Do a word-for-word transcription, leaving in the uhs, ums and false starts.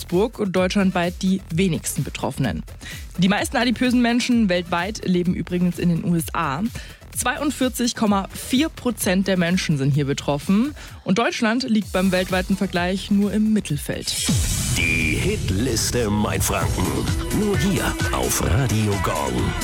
Augsburg und deutschlandweit die wenigsten Betroffenen. Die meisten adipösen Menschen weltweit leben übrigens in den U S A. zweiundvierzig Komma vier Prozent der Menschen sind hier betroffen und Deutschland liegt beim weltweiten Vergleich nur im Mittelfeld. Die Hitliste Mainfranken. Nur hier auf Radio Gong.